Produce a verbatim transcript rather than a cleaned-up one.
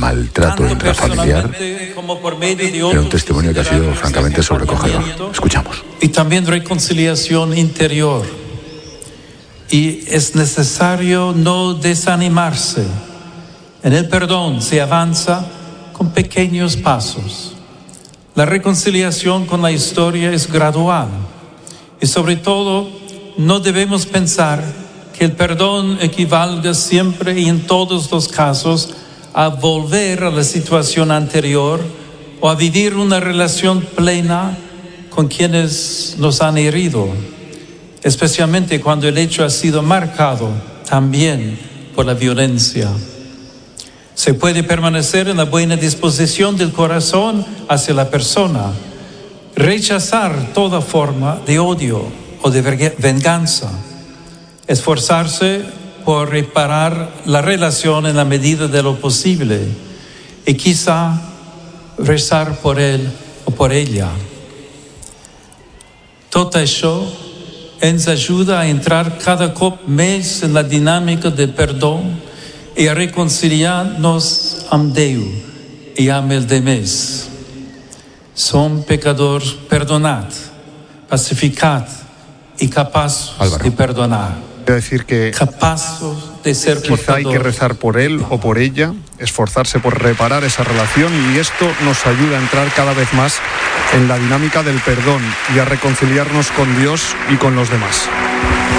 maltrato intrafamiliar, era un testimonio que ha sido francamente sobrecogedor. Escuchamos. Y también reconciliación interior. Y es necesario no desanimarse. En el perdón se avanza con pequeños pasos. La reconciliación con la historia es gradual. Y sobre todo, no debemos pensar que el perdón equivalga siempre y en todos los casos a volver a la situación anterior o a vivir una relación plena con quienes nos han herido, especialmente cuando el hecho ha sido marcado también por la violencia. Se puede permanecer en la buena disposición del corazón hacia la persona, rechazar toda forma de odio o de venganza, esforzarse por reparar la relación en la medida de lo posible y quizá rezar por él o por ella. Tot això ens ajuda a entrar cada cop més en la dinàmica de perdó i a reconciliar-nos amb Déu i amb el demés. Som pecadors perdonats, pacificats y capaces Álvaro. de perdonar. Quiero decir que Capaces de ser quizá hay que rezar por él o por ella, esforzarse por reparar esa relación, y esto nos ayuda a entrar cada vez más en la dinámica del perdón y a reconciliarnos con Dios y con los demás.